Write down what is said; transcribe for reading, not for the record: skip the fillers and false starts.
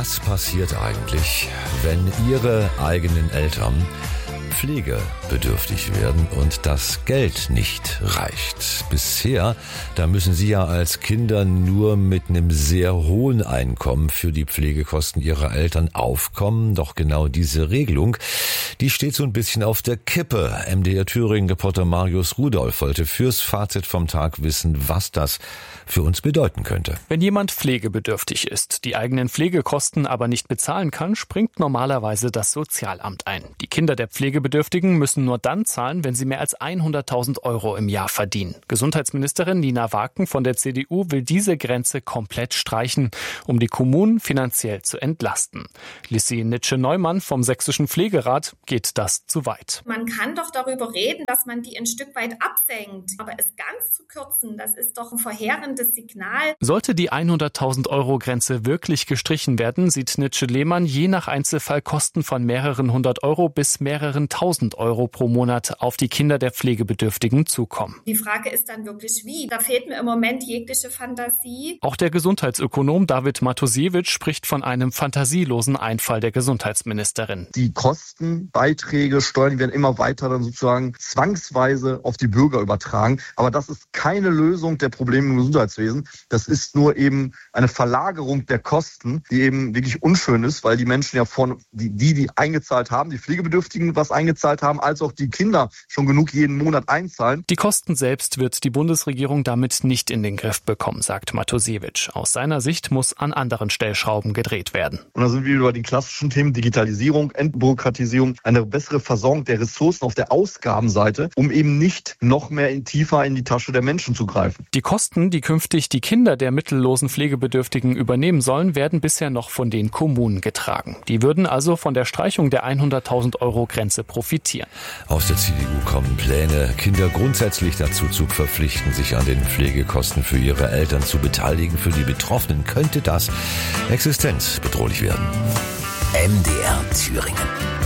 Was passiert eigentlich, wenn Ihre eigenen Eltern pflegebedürftig werden und das Geld nicht reicht? Bisher, da müssen Sie ja als Kinder nur mit einem sehr hohen Einkommen für die Pflegekosten Ihrer Eltern aufkommen. Doch genau diese Regelung, die steht so ein bisschen auf der Kippe. MDR Thüringen-Reporter Marius Rudolph wollte fürs Fazit vom Tag wissen, was das für uns bedeuten könnte. Wenn jemand pflegebedürftig ist, die eigenen Pflegekosten aber nicht bezahlen kann, springt normalerweise das Sozialamt ein. Die Kinder der Pflegebedürftigen müssen nur dann zahlen, wenn sie mehr als 100.000 € im Jahr verdienen. Gesundheitsministerin Nina Waken von der CDU will diese Grenze komplett streichen, um die Kommunen finanziell zu entlasten. Lissi Nitsche-Neumann vom Sächsischen Pflegerat geht das zu weit. Man kann doch darüber reden, dass man die ein Stück weit absenkt. Aber es ganz zu kürzen, das ist doch ein verheerendes Signal. Sollte die 100.000 € Grenze wirklich gestrichen werden, sieht Nitsche-Lehmann je nach Einzelfall Kosten von mehreren 100 € bis mehreren 1.000 € pro Monat auf die Kinder der Pflegebedürftigen zukommen. Die Frage ist dann wirklich wie. Da fehlt mir im Moment jegliche Fantasie. Auch der Gesundheitsökonom David Matusiewicz spricht von einem fantasielosen Einfall der Gesundheitsministerin. Die Kosten, Beiträge, Steuern, die werden immer weiter dann sozusagen zwangsweise auf die Bürger übertragen. Aber das ist keine Lösung der Probleme im Gesundheitswesen. Das ist nur eben eine Verlagerung der Kosten, die eben wirklich unschön ist, weil die Menschen ja die eingezahlt haben, die Pflegebedürftigen was eingezahlt haben, als auch die Kinder schon genug jeden Monat einzahlen. Die Kosten selbst wird die Bundesregierung damit nicht in den Griff bekommen, sagt Matusiewicz. Aus seiner Sicht muss an anderen Stellschrauben gedreht werden. Und da sind wir über die klassischen Themen Digitalisierung, Entbürokratisierung, eine bessere Versorgung der Ressourcen auf der Ausgabenseite, um eben nicht noch mehr tiefer in die Tasche der Menschen zu greifen. Die Kosten, die künftig die Kinder der mittellosen Pflegebedürftigen übernehmen sollen, werden bisher noch von den Kommunen getragen. Die würden also von der Streichung der 100.000 € Grenze profitieren. Aus der CDU kommen Pläne, Kinder grundsätzlich dazu zu verpflichten, sich an den Pflegekosten für ihre Eltern zu beteiligen. Für die Betroffenen könnte das existenzbedrohlich werden. MDR Thüringen.